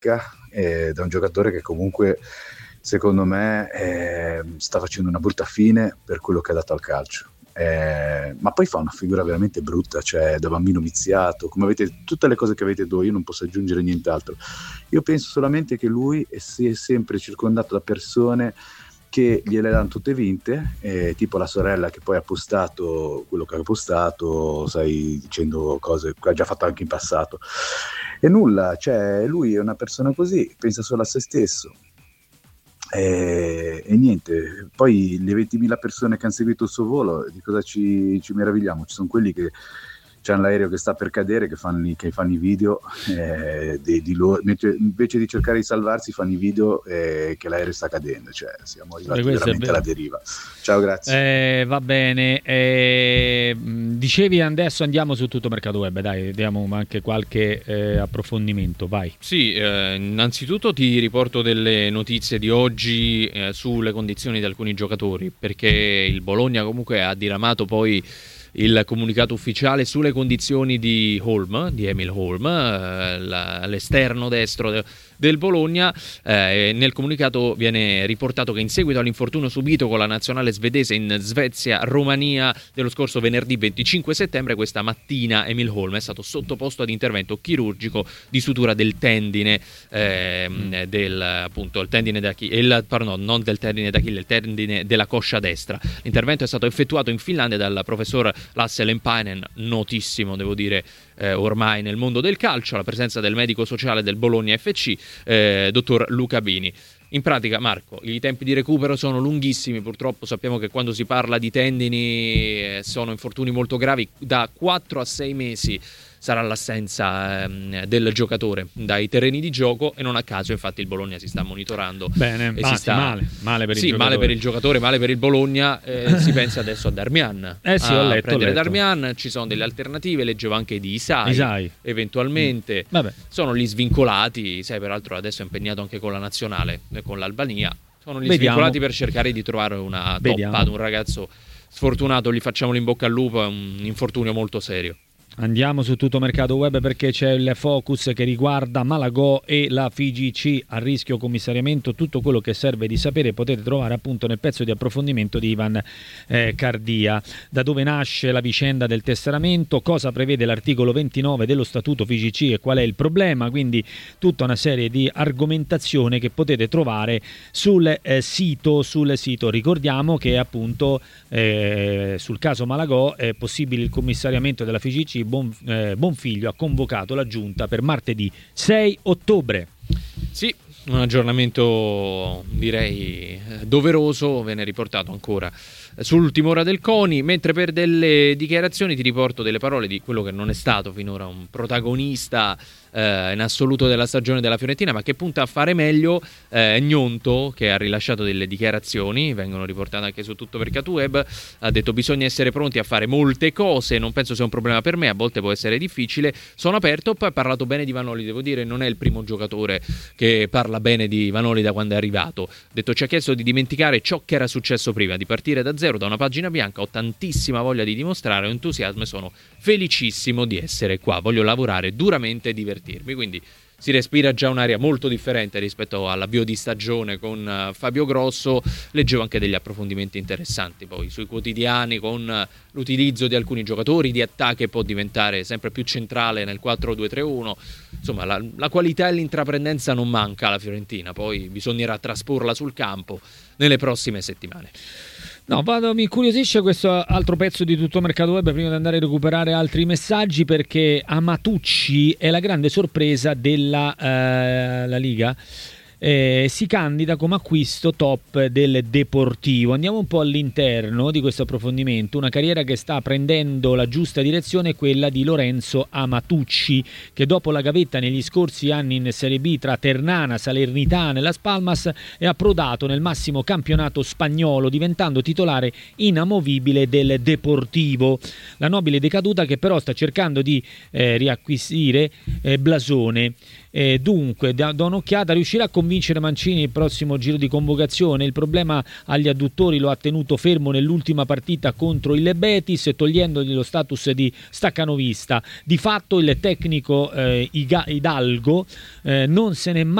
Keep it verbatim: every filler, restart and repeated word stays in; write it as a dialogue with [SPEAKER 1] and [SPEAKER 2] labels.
[SPEAKER 1] eh, da un giocatore che comunque secondo me eh, sta facendo una brutta fine per quello che ha dato al calcio. Eh, ma poi fa una figura veramente brutta, cioè da bambino viziato, come avete tutte le cose che avete detto, io non posso aggiungere nient'altro. Io penso solamente che lui si è sempre circondato da persone che gliele danno tutte vinte, eh, tipo la sorella che poi ha postato quello che ha postato, sai, dicendo cose che ha già fatto anche in passato, e nulla, cioè lui è una persona così, pensa solo a se stesso. E, e niente, poi le ventimila persone che hanno seguito il suo volo, di cosa ci, ci meravigliamo? Ci sono quelli che c'hanno l'aereo che sta per cadere, che fanno, i- che fanno i video eh, di, di loro, invece, invece di cercare di salvarsi fanno i video eh, che l'aereo sta cadendo, cioè siamo arrivati
[SPEAKER 2] Questo è
[SPEAKER 1] veramente
[SPEAKER 2] vero.
[SPEAKER 1] alla deriva. Ciao, grazie.
[SPEAKER 2] Eh, va bene. Eh, mh, dicevi adesso andiamo su Tutto Mercato Web, dai, diamo anche qualche eh, approfondimento, vai.
[SPEAKER 3] Sì, eh, innanzitutto ti riporto delle notizie di oggi eh, sulle condizioni di alcuni giocatori, perché il Bologna comunque ha diramato poi il comunicato ufficiale sulle condizioni di Holm, di Emil Holm, eh, la- l'esterno destro de- del Bologna. Eh, nel comunicato viene riportato che in seguito all'infortunio subito con la nazionale svedese in Svezia-Romania dello scorso venerdì venticinque settembre, questa mattina Emil Holm è stato sottoposto ad intervento chirurgico di sutura del tendine ehm, del appunto il tendine d'Achille, il, pardon, non del tendine d'Achille, il tendine della coscia destra. L'intervento è stato effettuato in Finlandia dal professor Lasse Lempainen, notissimo devo dire eh, ormai nel mondo del calcio, alla presenza del medico sociale del Bologna F C, eh, dottor Luca Bini. In pratica, Marco, i tempi di recupero sono lunghissimi, purtroppo sappiamo che quando si parla di tendini eh, sono infortuni molto gravi, da quattro a sei mesi sarà l'assenza ehm, del giocatore dai terreni di gioco, e non a caso infatti il Bologna si sta monitorando.
[SPEAKER 2] Bene,
[SPEAKER 3] e
[SPEAKER 2] ma
[SPEAKER 3] si
[SPEAKER 2] sì,
[SPEAKER 3] sta...
[SPEAKER 2] male, male per il
[SPEAKER 3] sì,
[SPEAKER 2] giocatore.
[SPEAKER 3] male per il giocatore, male per il Bologna. Eh, si pensa adesso a Darmian.
[SPEAKER 2] Eh sì,
[SPEAKER 3] a
[SPEAKER 2] ho letto,
[SPEAKER 3] prendere
[SPEAKER 2] ho letto.
[SPEAKER 3] Darmian, ci sono delle alternative, leggevo anche di Isai,
[SPEAKER 2] Isai.
[SPEAKER 3] eventualmente.
[SPEAKER 2] Mm. Vabbè.
[SPEAKER 3] Sono gli svincolati, sai, peraltro adesso è impegnato anche con la nazionale, eh, con l'Albania. Sono gli
[SPEAKER 2] Vediamo.
[SPEAKER 3] svincolati per cercare di trovare una
[SPEAKER 2] Vediamo.
[SPEAKER 3] toppa ad un ragazzo sfortunato, gli facciamo l'in bocca al lupo, è un infortunio molto serio.
[SPEAKER 2] Andiamo su Tutto Mercato Web perché c'è il focus che riguarda Malagò e la F I G C a rischio commissariamento. Tutto quello che serve di sapere potete trovare appunto nel pezzo di approfondimento di Ivan eh, Cardia. Da dove nasce la vicenda del tesseramento, cosa prevede l'articolo ventinove dello statuto F I G C e qual è il problema, quindi tutta una serie di argomentazione che potete trovare sul eh, sito sul sito. Ricordiamo che appunto eh, sul caso Malagò è possibile il commissariamento della F I G C. Bon, eh, Bonfiglio ha convocato la giunta per martedì sei ottobre.
[SPEAKER 3] Sì, un aggiornamento direi doveroso, viene riportato ancora sull'ultima ora del CONI, mentre per delle dichiarazioni ti riporto delle parole di quello che non è stato finora un protagonista eh, in assoluto della stagione della Fiorentina, ma che punta a fare meglio. eh, Gnonto, che ha rilasciato delle dichiarazioni, vengono riportate anche su Tutto Mercato Web, ha detto: bisogna essere pronti a fare molte cose, non penso sia un problema per me, a volte può essere difficile, sono aperto. Poi ha parlato bene di Vanoli, devo dire non è il primo giocatore che parla bene di Vanoli da quando è arrivato. Ha detto: ci ha chiesto di dimenticare ciò che era successo prima, di partire da zero, da una pagina bianca, ho tantissima voglia di dimostrare, ho entusiasmo e sono felicissimo di essere qua, voglio lavorare duramente e divertirmi. Quindi si respira già un'aria molto differente rispetto all'avvio di stagione con uh, Fabio Grosso. Leggevo anche degli approfondimenti interessanti poi sui quotidiani con uh, l'utilizzo di alcuni giocatori di attacco che può diventare sempre più centrale nel quattro due tre uno. Insomma, la, la qualità e l'intraprendenza non manca alla Fiorentina, poi bisognerà trasporla sul campo nelle prossime settimane.
[SPEAKER 2] No, vado, mi incuriosisce questo altro pezzo di Tutto Mercato Web prima di andare a recuperare altri messaggi, perché Amatucci è la grande sorpresa della eh, la Liga. Eh, si candida come acquisto top del Deportivo. Andiamo un po' all'interno di questo approfondimento. Una carriera che sta prendendo la giusta direzione è quella di Lorenzo Amatucci, che dopo la gavetta negli scorsi anni in Serie B tra Ternana, Salernitana e Las Palmas è approdato nel massimo campionato spagnolo, diventando titolare inamovibile del Deportivo. La nobile decaduta che però sta cercando di eh, riacquisire eh, blasone. Eh, dunque, da, da un'occhiata, riuscirà a convincere Mancini il prossimo giro di convocazione? Il problema agli adduttori lo ha tenuto fermo nell'ultima partita contro il Betis, togliendogli lo status di staccanovista. Di fatto il tecnico eh, Hidalgo eh, non se n'è mai